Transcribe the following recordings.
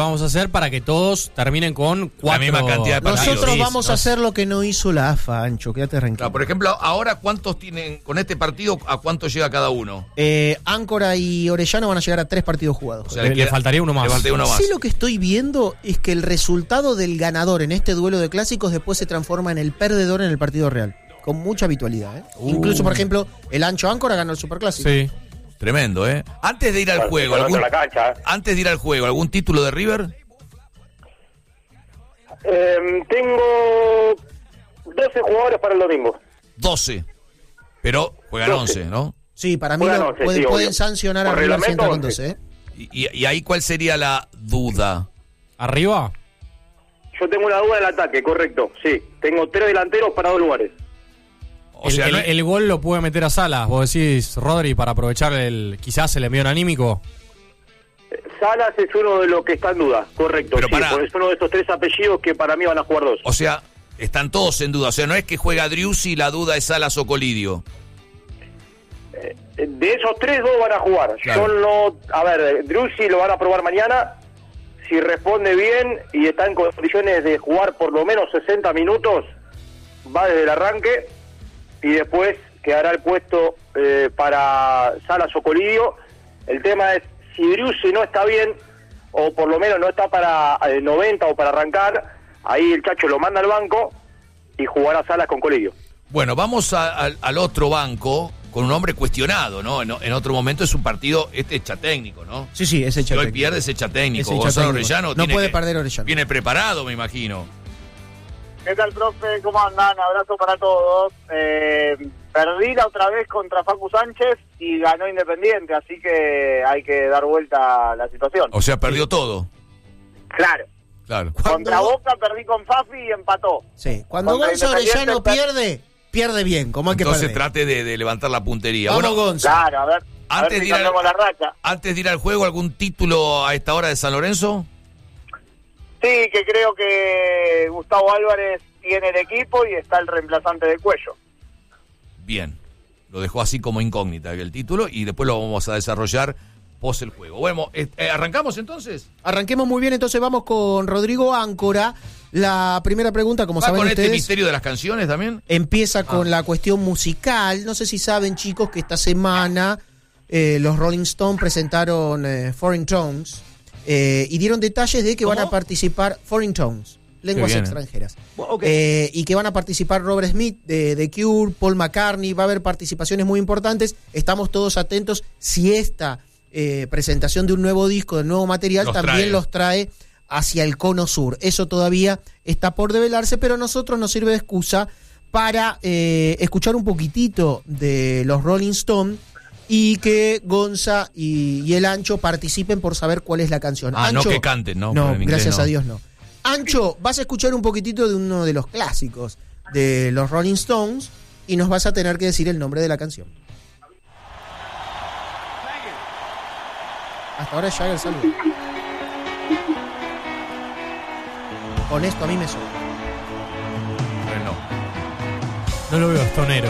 vamos a hacer para que todos terminen con 4. La misma cantidad de partidos. Nosotros vamos a hacer lo que no hizo la AFA, Ancho, quédate tranquilo. Claro, por ejemplo, ahora, ¿cuántos tienen con este partido? ¿A cuánto llega cada uno? Áncora y Orellano van a llegar a 3 partidos jugados. O sea, Le faltaría uno más. Sí, lo que estoy viendo es que el resultado del ganador en este duelo de clásicos después se transforma en el perdedor en el partido real. Con mucha habitualidad, ¿eh? Incluso, por ejemplo, el Ancho Áncora ganó el Superclásico. Sí. Tremendo, ¿eh? Antes de ir al juego, ¿algún título de River? Tengo 12 jugadores para el domingo. 12. Pero juegan 11, ¿no? Sí, para mí pueden sancionar a River si entra con 12, ¿eh? ¿Y ahí cuál sería la duda? ¿Arriba? Yo tengo una duda del ataque, correcto. Sí, tengo 3 delanteros para 2 lugares. O sea, el gol lo puede meter a Salas, vos decís, Rodri, para aprovechar quizás el envío anímico. Salas es uno de los que está en duda, correcto. Pero sí, es uno de estos 3 apellidos que para mí van a jugar 2. O sea, están todos en duda. O sea, no es que juega Driussi y la duda es Salas o Colidio. De esos 3, 2 van a jugar. Claro. Yo no... A ver, Driussi lo van a probar mañana. Si responde bien y está en condiciones de jugar por lo menos 60 minutos, va desde el arranque. Y después quedará el puesto para Salas o Colidio. El tema es, si Driussi no está bien, o por lo menos no está para 90 o para arrancar, ahí el Chacho lo manda al banco y jugará Salas con Colidio. Bueno, vamos al otro banco con un hombre cuestionado, ¿no? En otro momento es un partido, hecha técnico, ¿no? Sí, es hecha técnico. Si hoy pierde es hecha técnico. Gonzalo Orellano no puede perder Orellano. Viene preparado, me imagino. ¿Qué tal, profe? ¿Cómo andan? Abrazo para todos. Perdí la otra vez contra Facu Sánchez y ganó Independiente, así que hay que dar vuelta a la situación. O sea, perdió todo. Claro. Contra Boca perdí con Fafi y empató. Sí, cuando Gonzalo Orellano pierde bien, como hay que perder. Entonces trate de levantar la puntería. Vamos, Gonzalo. Claro, a ver si cambiamos la racha. Antes de ir al juego, ¿algún título a esta hora de San Lorenzo? Sí, que creo que Gustavo Álvarez tiene el equipo y está el reemplazante de Cuello. Bien, lo dejó así como incógnita el título y después lo vamos a desarrollar post el juego. Bueno, ¿arrancamos entonces? Arranquemos muy bien, entonces vamos con Rodrigo Áncora. La primera pregunta, como saben ustedes... ¿Con este misterio de las canciones también? Empieza con la cuestión musical. No sé si saben, chicos, que esta semana los Rolling Stones presentaron Foreign Tongues y dieron detalles de que van a participar Foreign Tongues, lenguas extranjeras. Y que van a participar Robert Smith de The Cure, Paul McCartney, va a haber participaciones muy importantes. Estamos todos atentos si esta presentación de un nuevo disco, de nuevo material, los trae hacia el cono sur. Eso todavía está por develarse, pero a nosotros nos sirve de excusa para escuchar un poquitito de los Rolling Stones y que Gonza y el Ancho participen por saber cuál es la canción. Ancho, no que canten, ¿no? No, gracias a Dios no. Ancho, vas a escuchar un poquitito de uno de los clásicos de los Rolling Stones y nos vas a tener que decir el nombre de la canción. Hasta ahora es Jagger, saludo. Con esto a mí me sobra. Bueno, no lo veo estonero.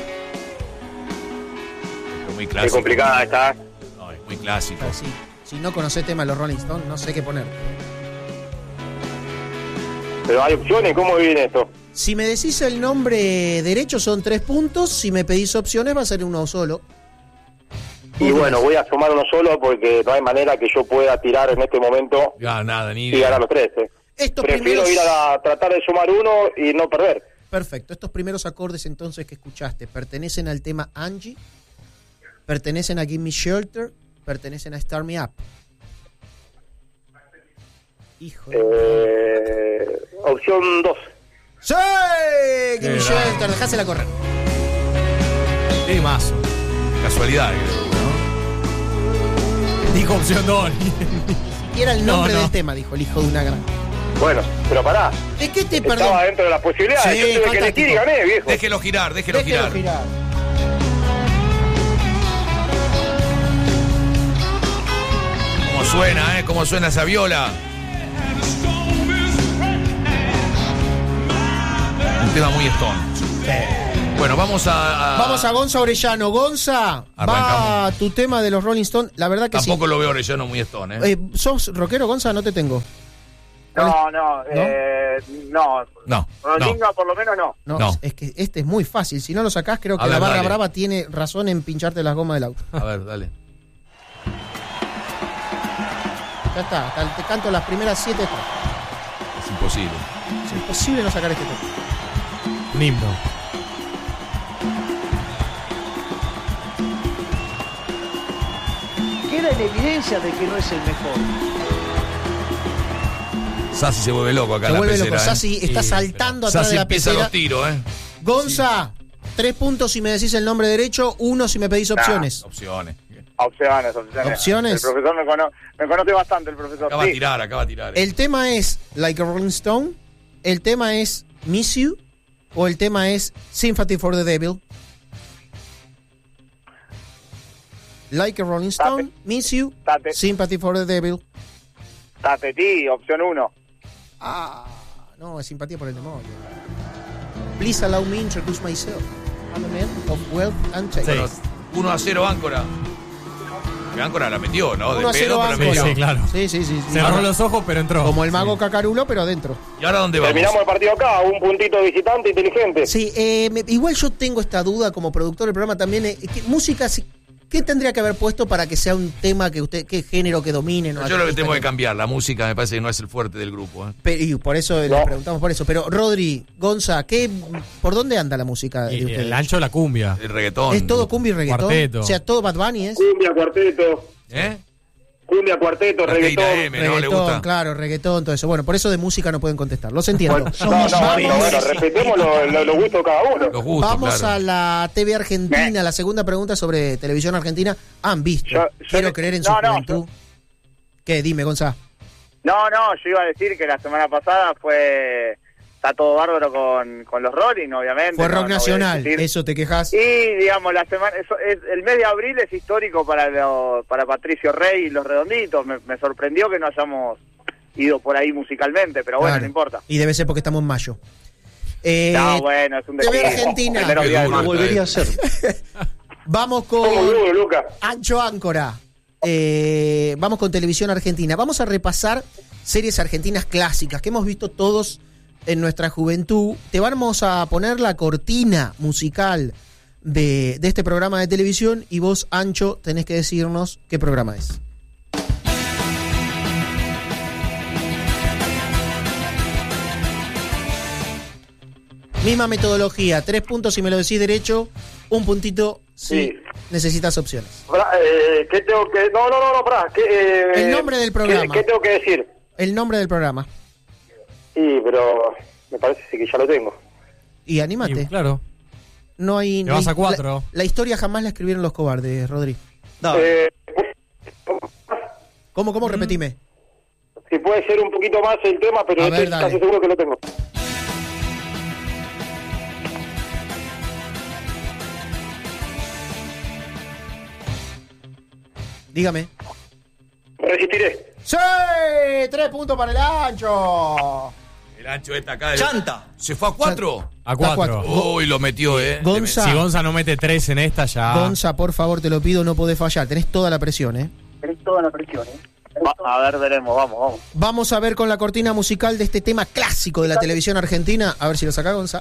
Pero muy clásico. Qué complicada está. No, es muy clásico. Sí. Si no conocés tema de los Rolling Stones, no sé qué poner. Pero hay opciones, ¿cómo viene esto? Si me decís el nombre derecho son 3 puntos, si me pedís opciones va a ser uno solo. Y bueno, voy a sumar uno solo porque no hay manera que yo pueda tirar en este momento y ganar los 3. Prefiero ir a tratar de sumar uno y no perder. Perfecto. Estos primeros acordes entonces que escuchaste, ¿pertenecen al tema Angie? ¿Pertenecen a Give Me Shelter? ¿Pertenecen a Start Me Up? Hijo de... Opción 2. ¡Sí! Give Me Shelter, dejásela correr. Qué mazo. Casualidad, Dijo opción 2. Y era el nombre del tema, dijo el hijo de una gran. Bueno, pero pará. ¿De qué te perdón? Estaba dentro de las posibilidades. Sí, yo tuve que elegir y gané, viejo. Déjelo girar. ¿Cómo suena esa viola? Un tema muy Stone. Bueno, vamos a Gonza Orellano. Gonza, va Arrancamos. tu tema de los Rolling Stones. La verdad que Tampoco lo veo Orellano muy Stone, ¿eh? ¿Sos rockero, Gonza? No te tengo. No. Rolinga por lo menos no. No. Es que este es muy fácil. Si no lo sacás, creo que A la ver, barra dale. brava tiene razón en pincharte las gomas del auto. A ver, dale. Ya está, te canto las primeras 7 estrofas. Es imposible. Es imposible no sacar este tema. Un himno. Queda en evidencia de que no es el mejor. Sassi se vuelve loco acá Se en la vuelve pecera. loco. Sassi está Sí, saltando atrás Sassi de la empieza pecera. los tiros, ¿eh? Gonza, 3 puntos si me decís el nombre derecho, 1 si me pedís opciones. Opciones. Opciones. ¿Opciones? El profesor me conoce bastante, el profesor. Acaba de tirar. ¿El tema es Like a Rolling Stone? ¿El tema es Miss You? ¿O el tema es Sympathy for the Devil? Like a Rolling Stone, Miss You, Tate. Sympathy for the Devil. Tatetí, opción 1. No, es simpatía por el demonio. Please allow me introduce myself. I'm a man of wealth and taste. Sí. Bueno, 1-0 Áncora. Que Áncora la metió, ¿no? 1-0 De pedo, pero Áncora. metió. Sí, claro. Sí. Cerró los ojos, pero entró. Como el mago Sí. Cacarulo, pero adentro. ¿Y ahora dónde vamos? Terminamos el partido acá, un puntito visitante inteligente. Sí, igual yo tengo esta duda como productor del programa también. ¿Qué música, qué tendría que haber puesto para que sea un tema que usted, qué género que domine? ¿no? Yo lo que tengo que cambiar, la música me parece que no es el fuerte del grupo, ¿eh? Y por eso le preguntamos por eso. Pero Rodri, Gonza, ¿por dónde anda la música de Y ustedes? el ancho de la cumbia. El reggaetón. ¿Es todo cumbia y reggaetón? Cuarteto. O sea, todo Bad Bunny es. Cumbia, cuarteto, ¿Eh? reggaetón. M, ¿no? ¿Le Reggaetón, gusta? claro, reggaetón, todo eso. Bueno, por eso de música no pueden contestar. Los entiendo. Bueno, respetemos los gustos de cada uno. Los gustos, Vamos claro. a la TV Argentina. La segunda pregunta sobre televisión argentina. ¿Han visto? Quiero creer en su juventud. ¿Qué? Dime, Gonza. No, yo iba a decir que la semana pasada está todo bárbaro con los Rolling, obviamente. Fue no rock voy a nacional, discutir. eso te quejas. Y, digamos, el mes de abril es histórico para Patricio Rey y los Redonditos. Me sorprendió que no hayamos ido por ahí musicalmente, pero bueno, Claro. no importa. Y debe ser porque estamos en mayo. No, bueno, es un TV desfile. Argentina. Primero Qué día de duro. mayo. Volvería a ser. Vamos Somos con duros, Lucas. Ancho Áncora. Vamos con televisión argentina. Vamos a repasar series argentinas clásicas que hemos visto todos en nuestra juventud. Te vamos a poner la cortina musical de este programa de televisión y vos, Ancho, tenés que decirnos qué programa es. Misma metodología, 3 puntos si me lo decís derecho, 1 puntito si Sí. necesitas opciones. ¿Qué tengo que...? No, pará. El nombre del programa. ¿Qué tengo que decir? El nombre del programa. Sí, pero me parece que ya lo tengo. Y anímate. Y, claro. No hay. Te vas a 4. La historia jamás la escribieron los cobardes, Rodri. No. ¿Cómo? Repetime. Si puede ser un poquito más el tema, pero A estoy ver, dale. casi seguro que lo tengo. Dígame. Resistiré. ¡Sí! 3 puntos para el Ancho. El Ancho está acá. Chanta. ¿Se fue a 4? A cuatro. 4. Uy, lo metió, ¿eh? Gonza. Si Gonza no mete 3 en esta, ya. Gonza, por favor, te lo pido, no podés fallar. Tenés toda la presión, ¿eh? A ver, veremos, vamos. Vamos a ver con la cortina musical de este tema clásico de la televisión argentina. A ver si lo saca Gonza.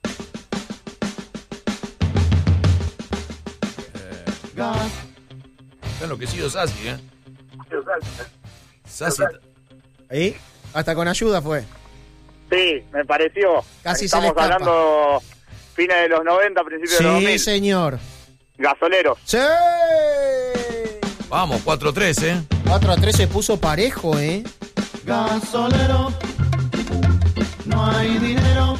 Está enloquecido Sassi, ¿eh? Sassi. Ahí. Hasta con ayuda fue. Sí, me pareció. Casi se le Estamos escapa. hablando fines de los 90, principios de los Sí, 2000. señor. Gasoleros. ¡Sí! Vamos, 4-3, ¿eh? 4-3 se puso parejo, ¿eh? Gasolero, no hay dinero.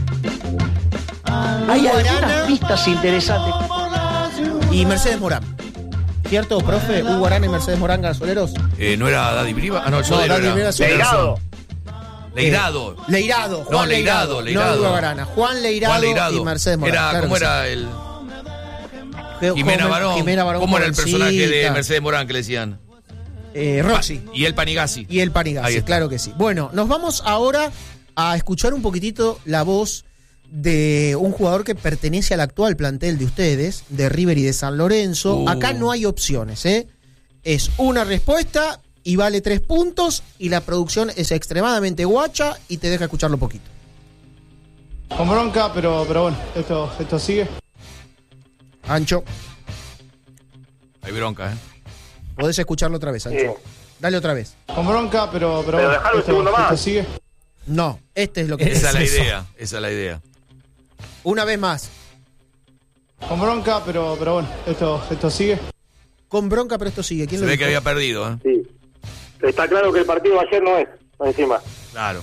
Hay Guarana. algunas pistas interesantes. Y Mercedes Morán. ¿Cierto, profe? Hugo Arana y Mercedes Morán, gasoleros. ¿No era Daddy Briva? Ah, no, el No, Sodero Daddy era. Briva, Sodero. Leirado. Leirado. Leirado. Juan No, Leirado. No, Hugo Arana. Juan Leirado, y Mercedes Morán. Era, claro ¿cómo que era sí. el Jimena Barón? Jimena Barón, ¿Cómo era el personaje de jovencita. Mercedes Morán que le decían? Roxy. Y el Panigasi. Y el Ahí Panigasi, está. claro que sí. Bueno, nos vamos ahora a escuchar un poquitito la voz de un jugador que pertenece al actual plantel de ustedes, de River y de San Lorenzo. Acá no hay opciones, ¿eh? Es una respuesta y vale 3 puntos y la producción es extremadamente guacha y te deja escucharlo poquito. Con bronca, pero bueno, esto sigue. Ancho, Hay bronca, ¿eh? podés escucharlo otra vez, Ancho. Sí. Dale otra vez. Con bronca, pero bueno, dejalo un segundo más. esto sigue. No, este es lo que Esa es la eso. idea, esa es la idea. Una vez más. Con bronca, pero bueno, esto sigue. Con bronca, pero esto sigue. ¿Quién Se lo ve dijo? que había perdido, ¿eh? Sí. Está claro que el partido de ayer no es, encima. Claro.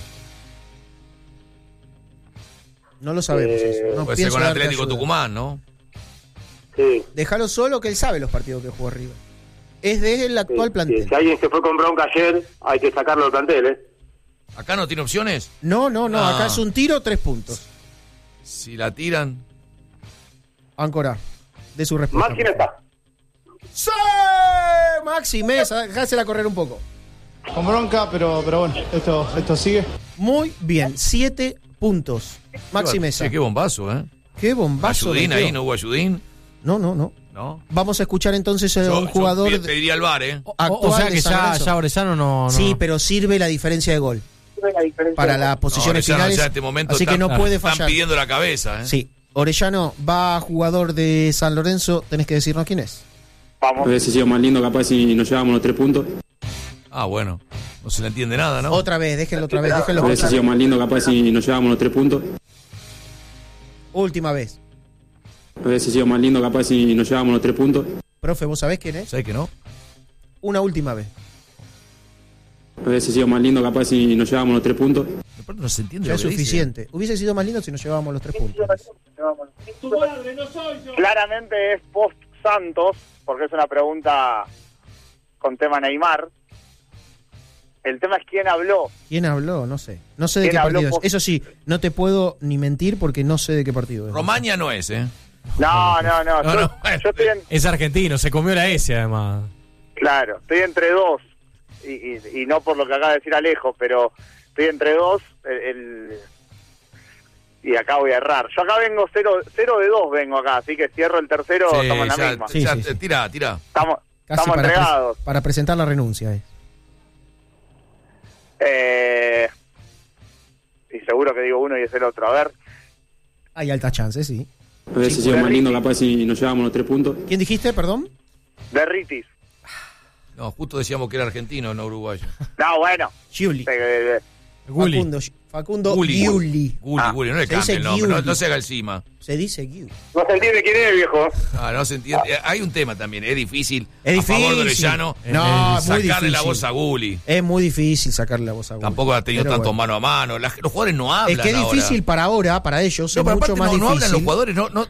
No lo sabemos eso. No Puede ser pienso con darte Atlético ayuda. Tucumán, ¿no? Sí. Déjalo solo que él sabe los partidos que jugó River. Es de el actual plantel. Si alguien se fue con bronca ayer, hay que sacarlo del plantel, ¿eh? ¿Acá no tiene opciones? No, Ah. acá es un tiro, 3 puntos. Si la tiran... Áncora, de su respuesta. Maxi no está. ¡Sí! Maxi Mesa, dejásela correr un poco. Con bronca, pero bueno, esto sigue. Muy bien, 7 puntos. Maxi Mesa. Che, qué bombazo, ¿eh? Qué bombazo. Ayudín metió. ahí, ¿no hubo Ayudín? No. ¿No? Vamos a escuchar entonces a un jugador Yo pediría al VAR, ¿eh? actual O sea de que San Lorenzo. ya Orellano no... Sí, pero sirve la diferencia de gol para las posiciones Orellano finales. ya en este momento así que no puede están fallar. pidiendo la cabeza, ¿eh? Sí, Orellano va jugador de San Lorenzo. Tenés que decirnos quién es. Vamos. Hubiese sido más lindo capaz si nos llevábamos los 3 puntos. Ah, bueno. No se le entiende nada, ¿no? Otra vez, déjenlo otra vez, déjenlo Hubiese otra sido vez. más lindo capaz si nos llevábamos los 3 puntos. Última vez. Hubiese sido más lindo capaz si nos llevábamos los 3 puntos. Profe, ¿vos sabés quién es? ¿Sabes que no? Una última vez. Hubiese sido más lindo capaz si nos llevábamos los 3 puntos. De pronto no se entiende Ya lo es que dice. suficiente. Hubiese sido más lindo si nos llevábamos los 3 puntos. Claramente es post Santos, porque es una pregunta con tema Neymar. El tema es quién habló. ¿Quién habló? No sé. No sé de ¿Quién qué habló partido es. por- Eso sí, no te puedo ni mentir porque no sé de qué partido es. Romaña no es, ¿eh? No. No, no. Yo estoy Es argentino, se comió la S además. claro, estoy entre dos. Y no por lo que acaba de decir Alejo, pero estoy entre dos. Y acá voy a errar. Yo acá vengo 0 de 2 vengo acá, así que cierro el tercero, Sí, estamos en la ya, misma. Sí, ya, sí, sí. Tira. Estamos Casi entregados. para presentar la renuncia. Y seguro que digo uno y es el otro. A ver, Hay altas chances, sí. Hubiese sido más lindo capaz si nos llevábamos los 3 puntos. ¿Quién dijiste, perdón? Derritis. No, justo decíamos que era argentino, no uruguayo. No, bueno. Giuli. Gulli. Facundo Gulli. Giuli. Gulli, no le se cambie dice el nombre, no, Giuli. no se haga encima. Se dice Giuli. No se entiende quién es, viejo. Ah, no se entiende. Hay un tema también, es difícil. Es A favor de difícil. Orellano, No, es muy sacarle la difícil. voz a Gulli. Es muy difícil sacarle la voz a Gulli. Tampoco ha tenido Pero tanto bueno. mano a mano. Los jugadores no hablan. Es que es ahora. difícil para ahora, para ellos. No, es pero mucho aparte más no difícil. hablan los jugadores, no.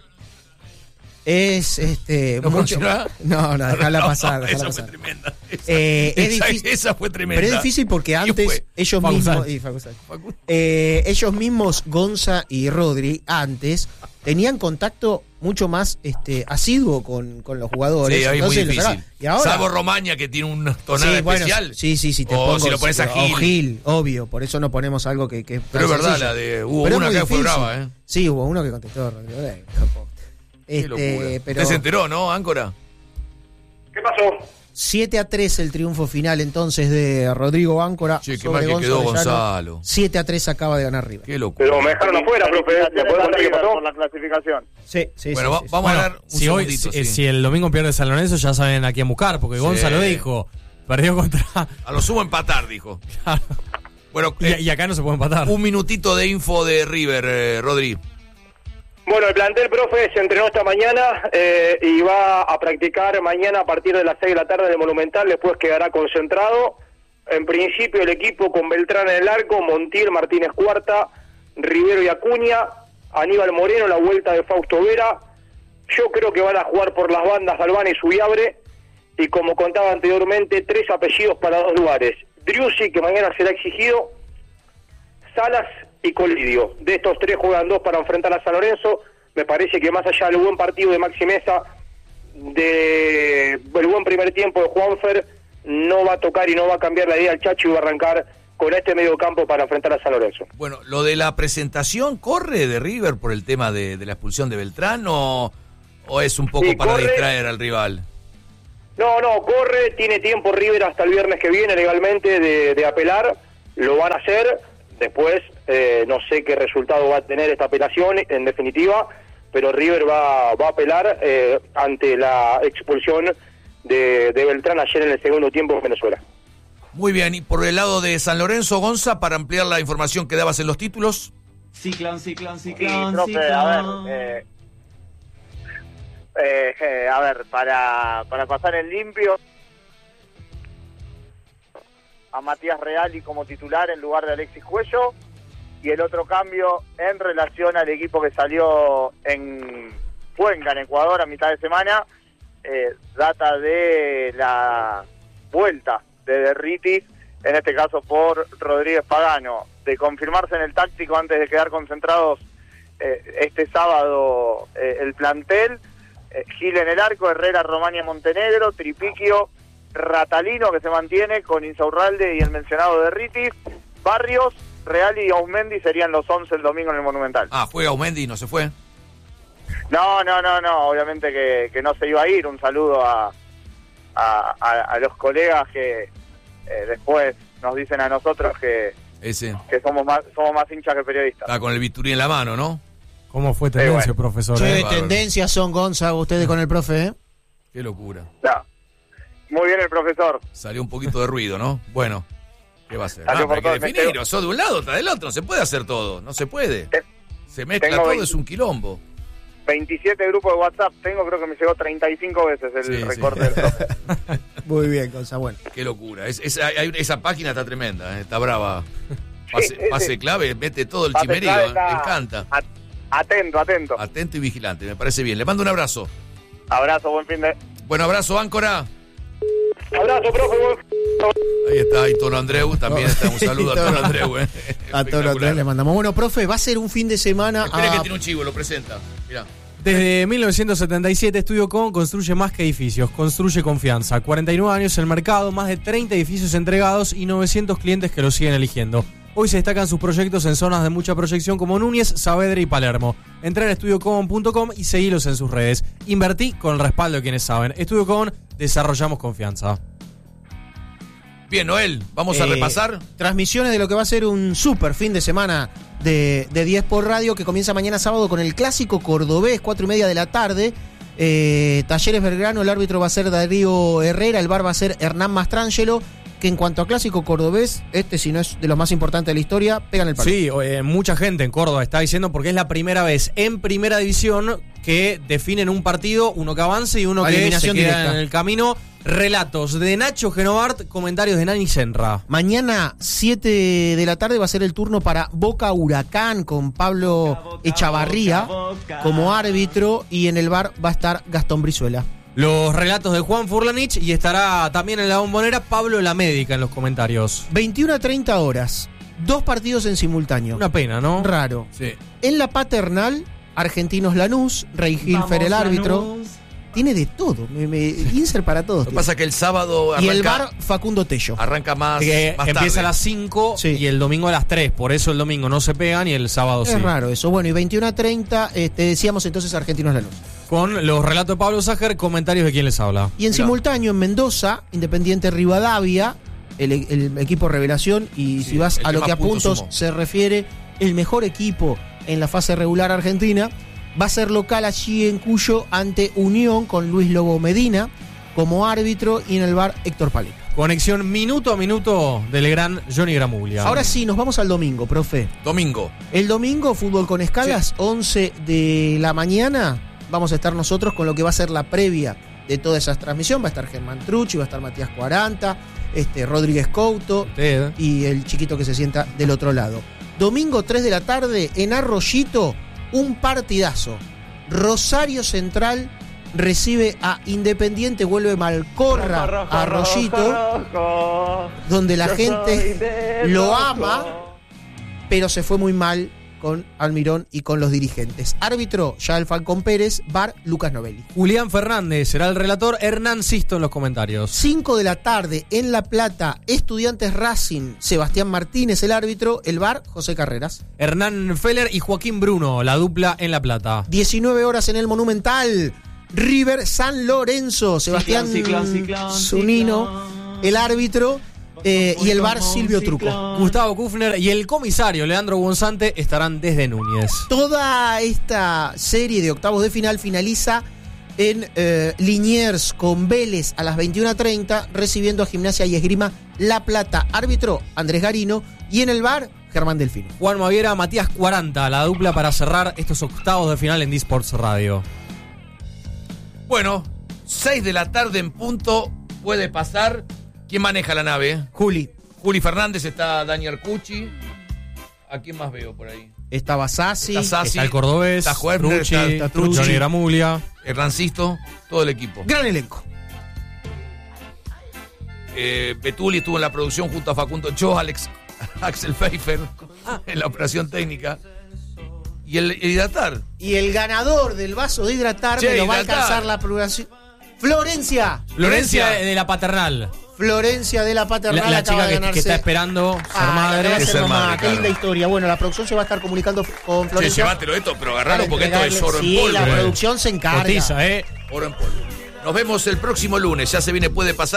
Es ¿No mucho. funcionará? No, déjala pasar. déjala Esa pasar. fue tremenda. Es Esa, difícil. esa fue tremenda. Pero es difícil porque ¿Quién antes fue? ellos Facu mismos, Sánchez. y Facu Sánchez. Ellos mismos, Gonza y Rodri, antes tenían contacto mucho más asiduo con los jugadores. Sí, ahí es muy Entonces, lo difícil. sacaban. Y ahora, Salvo Romaña, que tiene una tonada sí, bueno, especial. sí, te O pongo, si lo pones a o Gil. Gil, obvio, por eso no ponemos algo que Pero tan es verdad, sencillo. la de. Hubo Pero es una muy que fue difícil. brava, ¿eh? Sí, hubo uno que contestó, Rodrigo. Qué locura. Pero Usted se enteró, ¿no, Áncora? ¿Qué pasó? 7-3 el triunfo final entonces de Rodrigo Áncora. Che, qué sobre mal que quedó Orellano. Gonzalo. 7-3 acaba de ganar River. Qué locura. Pero me dejaron afuera, profe. ¿Me puedes contar qué pasó? Por la clasificación. Sí, Bueno, sí. vamos a Bueno, dar un si, hoy, segundito. si, sí. si el domingo pierde San Lorenzo, ya saben a quién buscar, porque Gonzalo dijo, perdió contra... A lo sumo empatar, dijo. Bueno, y acá no se puede empatar. un minutito de info de River, Rodri. Bueno, el plantel, profe, se entrenó esta mañana y va a practicar mañana a partir de las 6 de la tarde en el Monumental, después quedará concentrado. En principio el equipo con Beltrán en el arco, Montiel, Martínez Cuarta, Rivero y Acuña, Aníbal Moreno, la vuelta de Fausto Vera. Yo creo que van a jugar por las bandas Galván y Subiabre, y como contaba anteriormente, 3 apellidos para 2 lugares. Driussi, que mañana será exigido, Salas y Colidio. De estos 3 juegan 2 para enfrentar a San Lorenzo. Me parece que más allá del buen partido de Maxi Mesa, del buen primer tiempo de Juanfer, no va a tocar y no va a cambiar la idea al Chacho y va a arrancar con con este mediocampo para enfrentar a San Lorenzo. Bueno, lo de la presentación, ¿corre de River por el tema de la expulsión de Beltrán o es un poco Sí, para corre. distraer al rival? No, corre, tiene tiempo River hasta el viernes que viene legalmente de apelar, lo van a hacer, después no sé qué resultado va a tener esta apelación en definitiva, pero River va a apelar ante la expulsión de Beltrán ayer en el segundo tiempo en Venezuela. Muy bien, y por el lado de San Lorenzo, Gonza, para ampliar la información que dabas en los títulos. Ciclón. Sí, profe, a ver, para pasar en limpio, a Matías Reali como titular en lugar de Alexis Cuello, y el otro cambio en relación al equipo que salió en Cuenca, en Ecuador, a mitad de semana, data de la vuelta de Derritis, en este caso por Rodríguez Pagano, de confirmarse en el táctico antes de quedar concentrados este sábado el plantel. Gil en el arco, Herrera, Romania, Montenegro, Tripiquio, Ratalino, que se mantiene con Insaurralde y el mencionado Derritis, Barrios, Reali y Ausmendi serían los 11 el domingo en el Monumental. Juega Ausmendi y no se fue. No, obviamente que no se iba a ir. Un saludo a los colegas que después nos dicen a nosotros que somos más hinchas que periodistas. Está con el bisturí en la mano, ¿no? ¿Cómo fue tendencia, bueno. profesor? Che, tendencias son, Gonza, ustedes con el profe, ¿eh? Qué locura. No. Muy bien el profesor. Salió un poquito de ruido, ¿no? Bueno, ¿qué va a hacer? Salió por Hay que todo, definir, o sos de un lado, otra del otro. No se puede hacer todo, no se puede. Se mezcla tengo todo, 20. es un quilombo. 27 grupos de WhatsApp tengo, creo que me llegó 35 veces el recorte del profe. Muy bien, Gonza, bueno. Qué locura. Esa página está tremenda, está brava. Sí, Pase clave, mete todo el Pase chimerío, clave me está encanta. Atento. Atento y vigilante, me parece bien. Le mando un abrazo. Abrazo, buen fin de... Buen abrazo, Áncora. Abrazo, profe. Ahí está, ahí Tono Andreu, también está un saludo a Tono Andreu. A todos los tres le mandamos. Bueno, profe, va a ser un fin de semana. Espera que tiene un chivo, lo presenta. Mirá. Desde 1977, Estudio Com construye más que edificios, construye confianza. 49 años en el mercado, más de 30 edificios entregados y 900 clientes que lo siguen eligiendo. Hoy se destacan sus proyectos en zonas de mucha proyección como Núñez, Saavedra y Palermo. Entrá en estudiocom.com y seguilos en sus redes. Invertí con el respaldo de quienes saben. Estudio Com, desarrollamos confianza. Bien, Noel, vamos a repasar. Transmisiones de lo que va a ser un super fin de semana de 10 por radio, que comienza mañana sábado con el clásico cordobés, 4:30 de la tarde. Talleres Belgrano, el árbitro va a ser Darío Herrera, el bar va a ser Hernán Mastrangelo. Que en cuanto a clásico cordobés, si no es de los más importantes de la historia, pegan el palo. Sí, mucha gente en Córdoba está diciendo, porque es la primera vez en primera división que definen un partido, uno que avance y uno que Eliminación se queda directa. en el camino. Relatos de Nacho Genovart, comentarios de Nani Senra. Mañana, 7 de la tarde, va a ser el turno para Boca Huracán, con Pablo Echavarría como árbitro, y en el bar va a estar Gastón Brizuela. Los relatos de Juan Furlanich, y estará también en la bombonera Pablo La Médica en los comentarios. 21 a 30 horas, 2 partidos en simultáneo. Una pena, ¿no? Raro. Sí. En la paternal, Argentinos Lanús, Rey Hilfer el árbitro. Tiene de todo, insert para todos. Lo que pasa es que el sábado y el bar Facundo Tello. Arranca más Empieza tarde. a las 5 y el domingo a las 3. Por eso el domingo no se pegan y el sábado sí. Es raro eso. Bueno, y 21 a 30, decíamos entonces Argentinos Lanús. Con los relatos de Pablo Sájer, comentarios de quién les habla. Y en simultáneo en Mendoza, Independiente Rivadavia, el equipo revelación, y si vas a lo que a puntos se refiere, el mejor equipo en la fase regular argentina, va a ser local allí en Cuyo ante Unión, con Luis Lobo Medina como árbitro, y en el bar Héctor Paleta. Conexión minuto a minuto del gran Johnny Gramuglia. Ahora sí, nos vamos al domingo, profe. Domingo. El domingo, fútbol con escalas, 11 de la mañana. Vamos a estar nosotros con lo que va a ser la previa de toda esa transmisión. Va a estar Germán Trucci, va a estar Matías 40, Rodríguez Couto y el chiquito que se sienta del otro lado. Domingo 3 de la tarde en Arroyito, un partidazo. Rosario Central recibe a Independiente, vuelve Malcorra a Arroyito, donde la gente lo ama, pero se fue muy mal con Almirón y con los dirigentes. Árbitro, ya el Falcón Pérez. VAR, Lucas Novelli. Julián Fernández será el relator. Hernán Sisto en los comentarios. 5 de la tarde en La Plata, Estudiantes Racing, Sebastián Martínez el árbitro, el VAR, José Carreras. Hernán Feller y Joaquín Bruno, la dupla en La Plata. 19 horas en el Monumental, River San Lorenzo, Sebastián Zunino, el árbitro, y el VAR, Silvio Truco. Gustavo Kufner y el comisario Leandro Gonzante estarán desde Núñez. Toda esta serie de octavos de final finaliza en Liniers con Vélez a las 21:30, recibiendo a Gimnasia y Esgrima La Plata. Árbitro, Andrés Garino, y en el VAR, Germán Delfino. Juan Maviera, Matías 40, la dupla para cerrar estos octavos de final en D-Sports Radio. Bueno, 6 de la tarde en punto, puede pasar. ¿Quién maneja la nave? Juli Fernández, está Daniel Cucci. ¿A quién más veo por ahí? Estaba Sassi, está el cordobés, está Huerner, está Trucci, Johnny Gramulia, Hernancisto, todo el equipo. gran elenco. Betuli estuvo en la producción junto a Facundo Cho, Axel Pfeiffer en la operación técnica. Y el hidratar. Y el ganador del vaso de hidratar me lo va a alcanzar la programación. Florencia de la Paternal. Florencia de la Paternal, la acaba chica de ganarse. que está esperando ser madre. Va a ser mamá. Qué claro. linda historia. Bueno, la producción se va a estar comunicando con Che, Florencia. llévatelo esto, pero agarralo porque esto es oro Sí, en polvo. la producción se encarga. Cotiza, Oro en polvo. Nos vemos el próximo lunes. Ya se viene Puede Pasar.